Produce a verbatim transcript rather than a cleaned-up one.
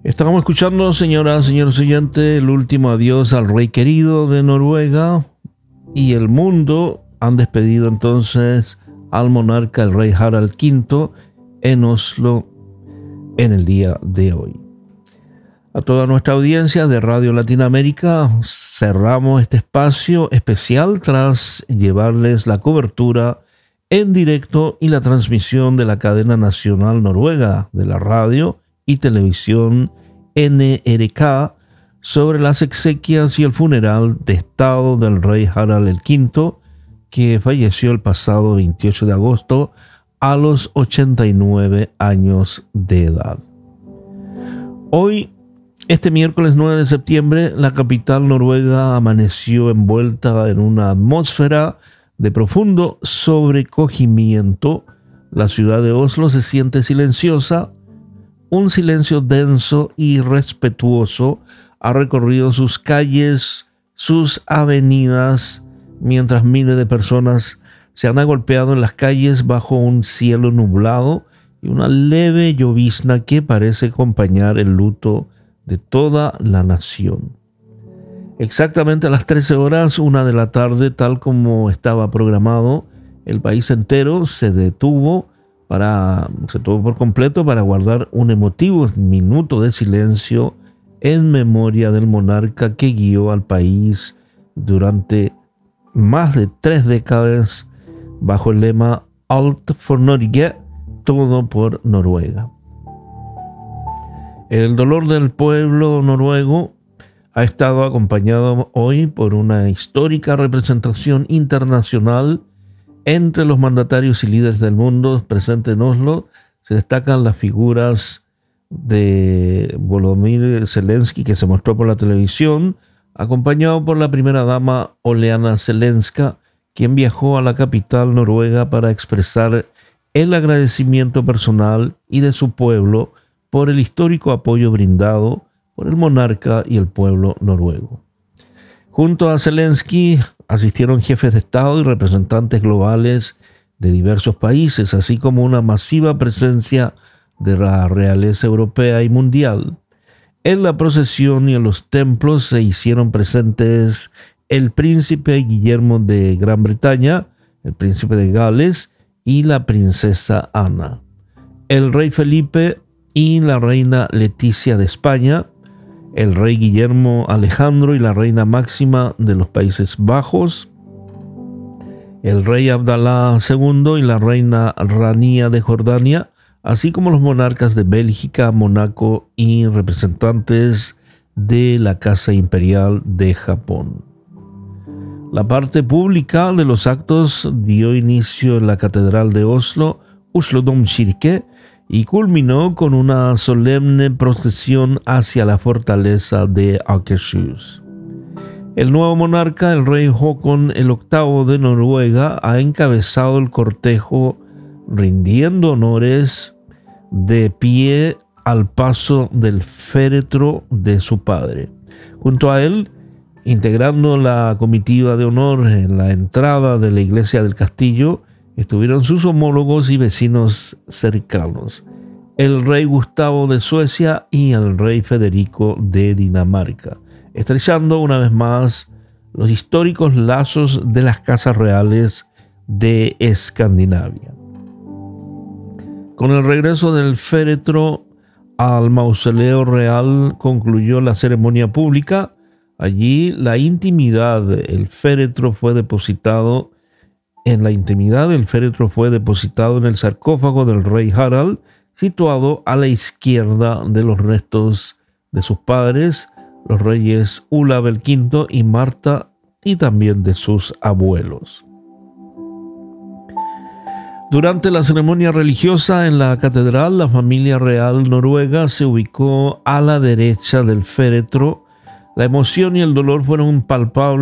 Estábamos escuchando, señoras, señores oyentes, el último adiós al rey querido de Noruega, y el mundo han despedido entonces al monarca, el rey Harald quinto, en Oslo en el día de hoy. A toda nuestra audiencia de Radio Latinoamérica, cerramos este espacio especial tras llevarles la cobertura en directo y la transmisión de la cadena nacional noruega de la radio y televisión N R K sobre las exequias y el funeral de estado del rey Harald quinto, que falleció el pasado veintiocho de agosto a los ochenta y nueve años de edad. Hoy, este miércoles nueve de septiembre, la capital noruega amaneció envuelta en una atmósfera de profundo sobrecogimiento. La ciudad de Oslo se siente silenciosa. Un silencio denso y respetuoso ha recorrido sus calles, sus avenidas, mientras miles de personas se han agolpeado en las calles bajo un cielo nublado y una leve llovizna que parece acompañar el luto de toda la nación. Exactamente a las trece horas, una de la tarde, tal como estaba programado, el país entero se detuvo Para, se tuvo por completo para guardar un emotivo minuto de silencio en memoria del monarca que guió al país durante más de tres décadas bajo el lema Alt for Norge, todo por Noruega. El dolor del pueblo noruego ha estado acompañado hoy por una histórica representación internacional. Entre los mandatarios y líderes del mundo presentes en Oslo se destacan las figuras de Volodymyr Zelensky, que se mostró por la televisión, acompañado por la primera dama Oleana Zelenska, quien viajó a la capital noruega para expresar el agradecimiento personal y de su pueblo por el histórico apoyo brindado por el monarca y el pueblo noruego. Junto a Zelensky asistieron jefes de Estado y representantes globales de diversos países, así como una masiva presencia de la realeza europea y mundial. En la procesión y en los templos se hicieron presentes el príncipe Guillermo de Gran Bretaña, el príncipe de Gales y la princesa Ana, el rey Felipe y la reina Leticia de España, el rey Guillermo Alejandro y la reina Máxima de los Países Bajos, el rey Abdalá segundo y la reina Rania de Jordania, así como los monarcas de Bélgica, Mónaco y representantes de la Casa Imperial de Japón. La parte pública de los actos dio inicio en la Catedral de Oslo, Oslo Domkirke, y culminó con una solemne procesión hacia la fortaleza de Akershus. El nuevo monarca, el rey Håkon el octavo de Noruega, ha encabezado el cortejo rindiendo honores de pie al paso del féretro de su padre. Junto a él, integrando la comitiva de honor en la entrada de la iglesia del castillo, estuvieron sus homólogos y vecinos cercanos, el rey Gustavo de Suecia y el rey Federico de Dinamarca, estrechando una vez más los históricos lazos de las casas reales de Escandinavia. Con el regreso del féretro al mausoleo real concluyó la ceremonia pública. Allí la intimidad del féretro fue depositado En la intimidad del féretro fue depositado en el sarcófago del rey Harald, situado a la izquierda de los restos de sus padres, los reyes Olav el quinto y Marta, y también de sus abuelos. Durante la ceremonia religiosa en la catedral, la familia real noruega se ubicó a la derecha del féretro. La emoción y el dolor fueron palpables